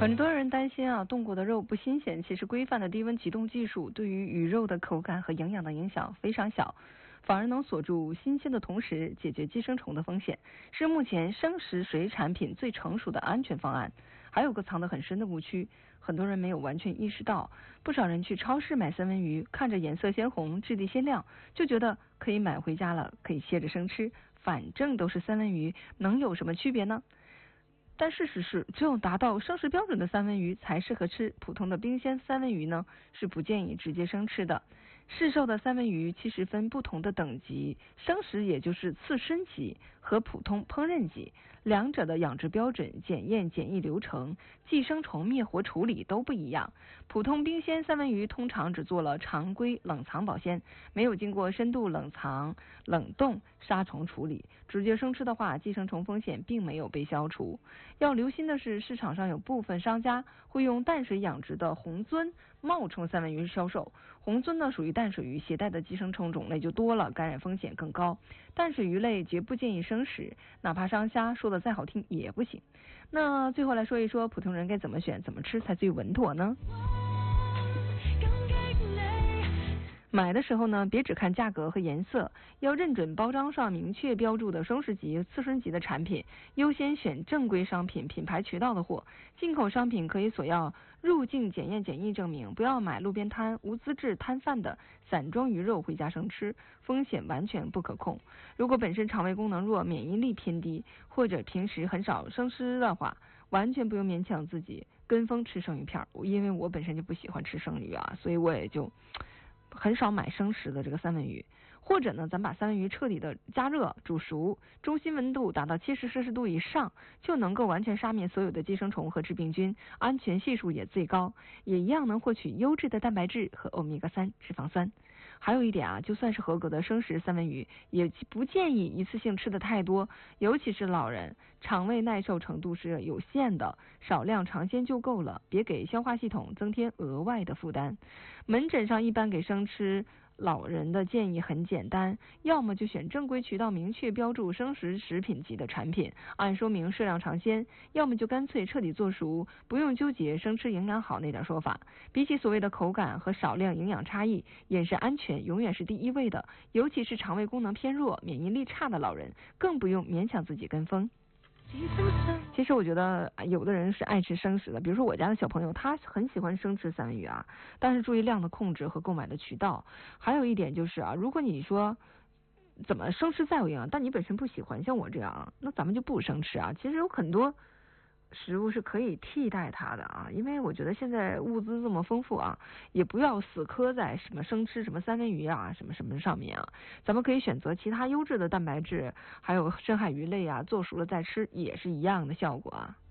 很多人担心啊，冻过的肉不新鲜，其实规范的低温急冻技术对于鱼肉的口感和营养的影响非常小，反而能锁住新鲜的同时解决寄生虫的风险，是目前生食水产品最成熟的安全方案。还有个藏得很深的误区，很多人没有完全意识到，不少人去超市买三文鱼，看着颜色鲜红、质地鲜亮，就觉得可以买回家了，可以切着生吃，反正都是三文鱼，能有什么区别呢？但事实是，只有达到生食标准的三文鱼才适合吃，普通的冰鲜三文鱼呢是不建议直接生吃的。市售的三文鱼其实分不同的等级，生食也就是刺身级和普通烹饪级，两者的养殖标准、检验检疫流程、寄生虫灭活处理都不一样。普通冰鲜三文鱼通常只做了常规冷藏保鲜，没有经过深度冷藏、冷冻、杀虫处理，直接生吃的话，寄生虫风险并没有被消除。要留心的是，市场上有部分商家会用淡水养殖的红鳟冒充三文鱼销售。红鳟呢属于淡水鱼，携带的寄生虫种类就多了，感染风险更高。淡水鱼类绝不建议生食，哪怕商家说的再好听也不行。那最后来说一说，普通人该怎么选、怎么吃才最稳妥呢？买的时候呢，别只看价格和颜色，要认准包装上明确标注的生食级、刺身级的产品，优先选正规商品、品牌渠道的货。进口商品可以索要入境检验检疫证明，不要买路边摊无资质摊贩的散装鱼肉回家生吃，风险完全不可控。如果本身肠胃功能弱、免疫力偏低，或者平时很少生吃的话，完全不用勉强自己跟风吃生鱼片，因为我本身就不喜欢吃生鱼啊，所以我也就很少买生食的这个三文鱼。或者呢，咱把三文鱼彻底的加热煮熟，中心温度达到70°C以上，就能够完全杀灭所有的寄生虫和致病菌，安全系数也最高，也一样能获取优质的蛋白质和欧米伽3脂肪酸。还有一点啊，就算是合格的生食三文鱼，也不建议一次性吃的太多，尤其是老人，肠胃耐受程度是有限的，少量尝鲜就够了，别给消化系统增添额外的负担。门诊上一般给生吃老人的建议很简单，要么就选正规渠道明确标注生食食品级的产品，按说明适量尝鲜，要么就干脆彻底做熟，不用纠结生吃营养好那点说法。比起所谓的口感和少量营养差异，饮食安全永远是第一位的，尤其是肠胃功能偏弱、免疫力差的老人，更不用勉强自己跟风。其实我觉得有的人是爱吃生食的，比如说我家的小朋友，他很喜欢生吃三文鱼啊，但是注意量的控制和购买的渠道。还有一点就是啊，如果你说怎么生吃再有营养，但你本身不喜欢，像我这样，那咱们就不生吃啊。其实有很多食物是可以替代它的啊，因为我觉得现在物资这么丰富啊，也不要死磕在什么生吃什么三文鱼啊什么什么上面啊，咱们可以选择其他优质的蛋白质，还有深海鱼类啊，做熟了再吃也是一样的效果啊。